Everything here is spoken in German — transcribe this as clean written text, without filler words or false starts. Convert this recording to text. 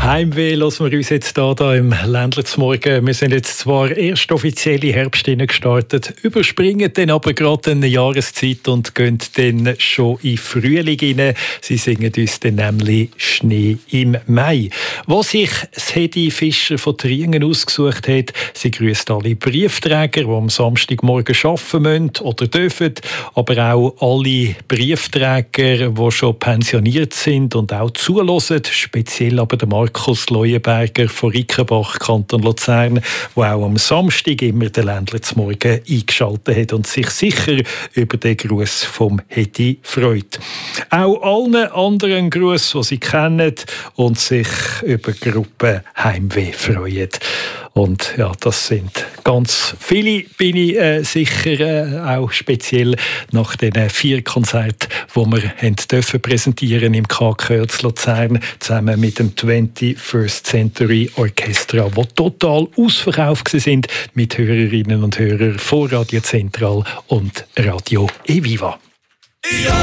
Heimweh lassen wir uns jetzt hier im Ländler zum Morgen. Wir sind jetzt zwar erst offiziell in Herbst gestartet, überspringen dann aber gerade eine Jahreszeit und gehen dann schon in Frühling rein. Sie singen uns dann nämlich «Schnee im Mai». Was sich das Hedi Fischer von Triengen ausgesucht hat, sie grüßt alle Briefträger, die am Samstagmorgen arbeiten müssen oder dürfen, aber auch alle Briefträger, die schon pensioniert sind und auch zuhören, speziell aber der Markus Leuenberger von Rickenbach, Kanton Luzern, der auch am Samstag immer den Ländler zum Morgen eingeschaltet hat und sich sicher über den Gruß vom Hedi freut. Auch allen anderen Gruß, die Sie kennen und sich über die Gruppe Heimweh freuen. Und ja, das sind ganz viele, bin ich sicher, auch speziell nach den 4 Konzerten, die wir dürfen präsentieren im KK Luzern, zusammen mit dem 21st Century Orchestra, die total ausverkauft sind mit Hörerinnen und Hörern von Radio Zentral und Radio Eviva.